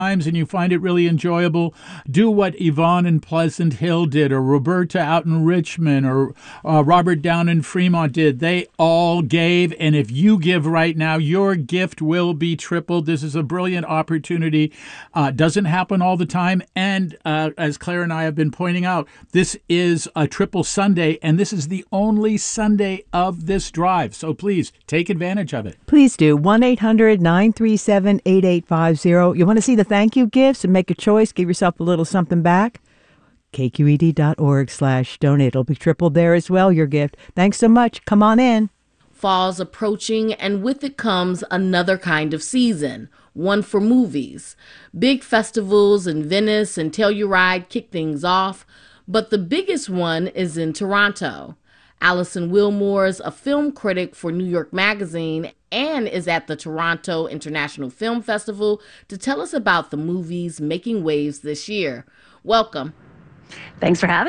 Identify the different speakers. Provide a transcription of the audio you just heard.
Speaker 1: times and you find it really enjoyable, do what Yvonne in Pleasant Hill did, or Roberta out in Richmond, or Robert down in Fremont did. They all gave, and if you give right now, your gift will be tripled. This is a brilliant opportunity. Doesn't happen all the time, and as Claire and I have been pointing out, this is a triple Sunday, and this is the only Sunday of this drive. So please take advantage of it.
Speaker 2: Please do. 1-800-937-8850. You want to see the thank you gifts and make a choice, give yourself a little something back? KQED.org/donate. It'll be tripled there as well, your gift. Thanks so much. Come on in.
Speaker 3: Fall's approaching, and with it comes another kind of season, one for movies. Big festivals in Venice and Telluride kick things off, but the biggest one is in Toronto. Alison Wilmore's a film critic for New York Magazine and is at the Toronto International Film Festival to tell us about the movies making waves this year. Welcome.
Speaker 4: Thanks for having me.